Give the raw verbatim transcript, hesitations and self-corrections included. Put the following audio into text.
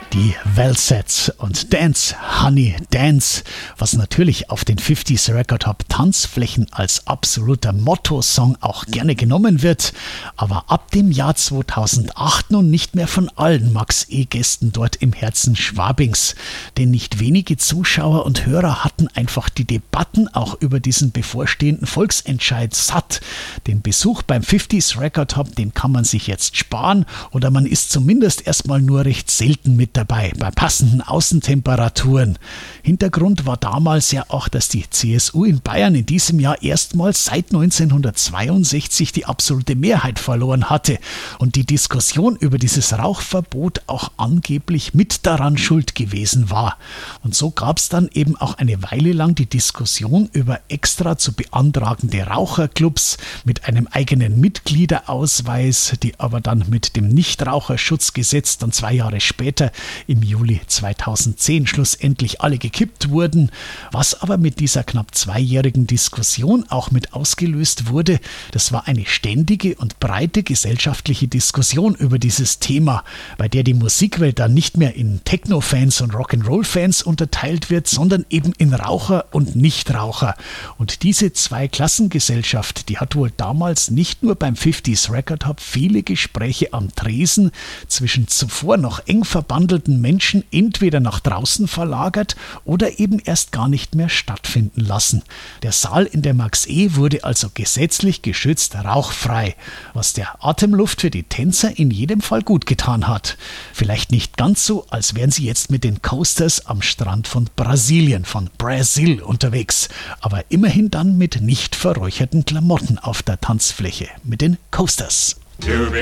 Die Velsets und Dance, Honey, Dance, was natürlich auf den fünfziger Record Hop Tanzflächen als absoluter Motto-Song auch gerne genommen wird, aber ab dem Jahr zweitausendacht nun nicht mehr von allen Max E-Gästen dort im Herzen Schwabings. Denn nicht wenige Zuschauer und Hörer hatten einfach die Debatten auch über diesen bevorstehenden Volksentscheid satt. Den Besuch beim fünfziger Record Hop, den kann man sich jetzt sparen oder man ist zumindest erstmal nur recht selten mit dabei, bei passenden Außentemperaturen. Hintergrund war damals ja auch, dass die C S U in Bayern in diesem Jahr erstmals seit neunzehnhundertzweiundsechzig die absolute Mehrheit verloren hatte und die Diskussion über dieses Rauchverbot auch angeblich mit daran schuld gewesen war. Und so gab es dann eben auch eine Weile lang die Diskussion über extra zu beantragende Raucherclubs mit einem eigenen Mitgliederausweis, die aber dann mit dem Nichtraucherschutzgesetz dann zwei Jahre später im Juli zweitausendzehn schlussendlich alle gekippt wurden. Was aber mit dieser knapp zweijährigen Diskussion auch mit ausgelöst wurde, das war eine ständige und breite gesellschaftliche Diskussion über dieses Thema, bei der die Musikwelt dann nicht mehr in Techno-Fans und Rock'n'Roll-Fans unterteilt wird, sondern eben in Raucher und Nichtraucher. Und diese Zweiklassengesellschaft, die hat wohl damals nicht nur beim fünfziger Record Hop viele Gespräche am Tresen zwischen zuvor noch eng verbandelten Menschen entweder nach draußen verlagert oder eben erst gar nicht mehr stattfinden lassen. Der Saal in der Max E wurde also gesetzlich geschützt rauchfrei, was der Atemluft für die Tänzer in jedem Fall gut getan hat. Vielleicht nicht ganz so, als wären sie jetzt mit den Coasters am Strand von Brasilien, von Brasil unterwegs, aber immerhin dann mit nicht verräucherten Klamotten auf der Tanzfläche, mit den Coasters.